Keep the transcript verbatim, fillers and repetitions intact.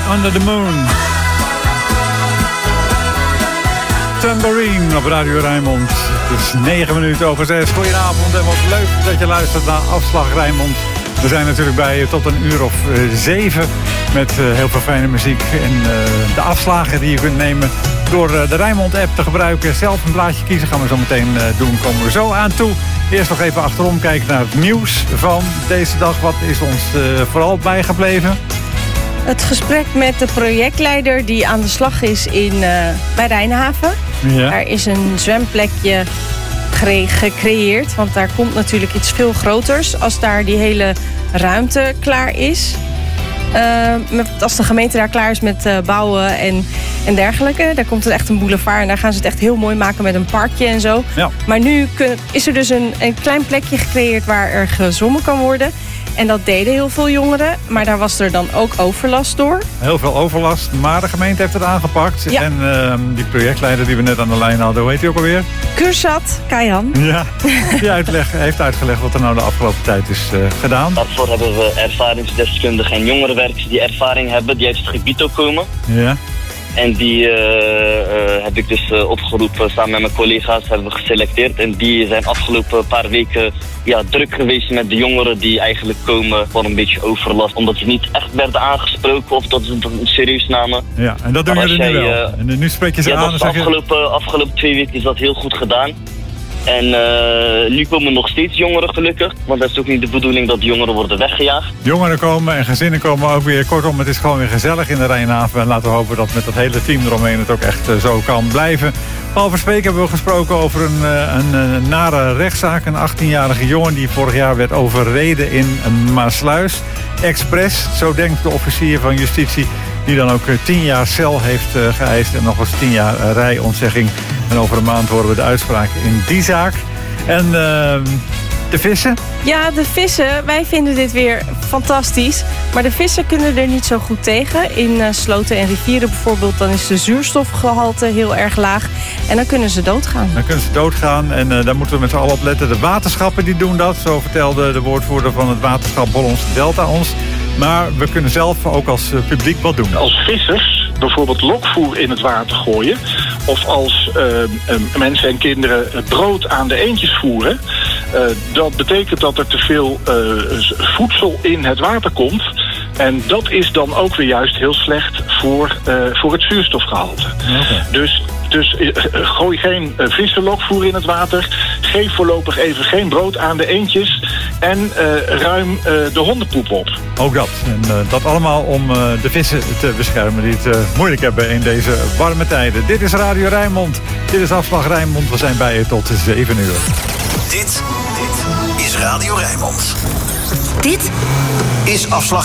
Under the Moon. Tambourine op Radio Rijnmond. Het is negen minuten over zes. Goedenavond en wat leuk dat je luistert naar Afslag Rijnmond. We zijn natuurlijk bij je tot een uur of uh, zeven met uh, heel veel fijne muziek. En uh, de afslagen die je kunt nemen door uh, de Rijnmond-app te gebruiken. Zelf een blaadje kiezen gaan we zo meteen uh, doen. Komen we zo aan toe. Eerst nog even achterom kijken naar het nieuws van deze dag. Wat is ons uh, vooral bijgebleven? Het gesprek met de projectleider die aan de slag is in, uh, bij Rijnhaven. Ja. Er is een zwemplekje gecre- gecreëerd. Want daar komt natuurlijk iets veel groters als daar die hele ruimte klaar is. Uh, met, als de gemeente daar klaar is met uh, bouwen en, en dergelijke. Daar komt het echt een boulevard en daar gaan ze het echt heel mooi maken met een parkje en zo. Ja. Maar nu kun, is er dus een, een klein plekje gecreëerd waar er gezwommen kan worden. En dat deden heel veel jongeren, maar daar was er dan ook overlast door. Heel veel overlast, maar de gemeente heeft het aangepakt. Ja. En uh, die projectleider die we net aan de lijn hadden, hoe heet hij ook alweer? Kursat Kajan. Ja, die uitleg, heeft uitgelegd wat er nou de afgelopen tijd is uh, gedaan. Daarvoor hebben we ervaringsdeskundigen en jongerenwerkers die ervaring hebben, die uit het gebied ook komen. Ja. En die uh, uh, heb ik dus uh, opgeroepen samen met mijn collega's, hebben we geselecteerd. En die zijn afgelopen paar weken ja, druk geweest met de jongeren die eigenlijk komen voor een beetje overlast. Omdat ze niet echt werden aangesproken of dat ze het serieus namen. Ja, en dat doen jullie nu wel. Uh, en nu spreek je ze ja, aan en zeg je... afgelopen, afgelopen twee weken is dat heel goed gedaan. En uh, nu komen nog steeds jongeren gelukkig. Want het is ook niet de bedoeling dat de jongeren worden weggejaagd. Jongeren komen en gezinnen komen ook weer. Kortom, het is gewoon weer gezellig in de Rijnhaven. En laten we hopen dat met dat hele team eromheen het ook echt uh, zo kan blijven. Paul Verspeek hebben we gesproken over een, uh, een, een nare rechtszaak. Een achttienjarige jongen die vorig jaar werd overreden in Maassluis. Expres, zo denkt de officier van justitie. Die dan ook tien jaar cel heeft uh, geëist en nog eens tien jaar uh, rijontzegging. En over een maand horen we de uitspraak in die zaak. En uh, de vissen? Ja, de vissen. Wij vinden dit weer fantastisch. Maar de vissen kunnen er niet zo goed tegen. In uh, sloten en rivieren bijvoorbeeld, dan is de zuurstofgehalte heel erg laag. En dan kunnen ze doodgaan. Dan kunnen ze doodgaan en uh, daar moeten we met z'n allen op letten. De waterschappen die doen dat. Zo vertelde de woordvoerder van het waterschap Bollense Delta ons. Maar we kunnen zelf ook als uh, publiek wat doen. Als vissers bijvoorbeeld lokvoer in het water gooien. Of als uh, uh, mensen en kinderen brood aan de eendjes voeren. Uh, dat betekent dat er te veel uh, voedsel in het water komt. En dat is dan ook weer juist heel slecht voor, uh, voor het zuurstofgehalte. Okay. Dus, dus uh, gooi geen uh, vissenlokvoer in het water. Geef voorlopig even geen brood aan de eendjes. En uh, ruim uh, de hondenpoep op. Ook dat. En uh, dat allemaal om uh, de vissen te beschermen die het uh, moeilijk hebben in deze warme tijden. Dit is Radio Rijnmond. Dit is Afslag Rijnmond. We zijn bij je tot zeven uur. Dit, dit is Radio Rijnmond. Dit is Afslag